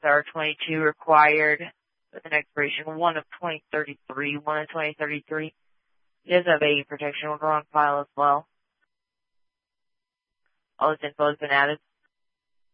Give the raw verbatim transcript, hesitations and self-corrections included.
There are twenty-two required with an expiration one of twenty thirty-three, one of twenty thirty-three. It does have a protection order on file as well. All this info has been added.